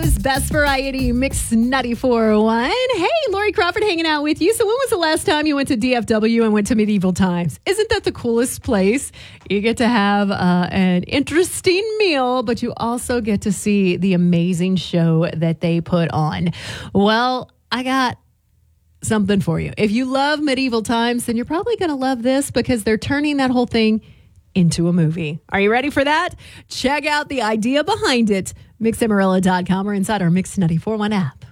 America's best variety mix 94.1. Hey, Lori Crawford hanging out with you. So when was the last time you went to DFW and went to Medieval Times? Isn't that the coolest place? You get to have an interesting meal, but you also get to see the amazing show that they put on. Well, I got something for you. If you love Medieval Times, then you're probably going to love this because they're turning that whole thing into a movie. Are you ready for that? Check out the idea behind it. MixAmarilla.com or inside our Mix 94.1 app.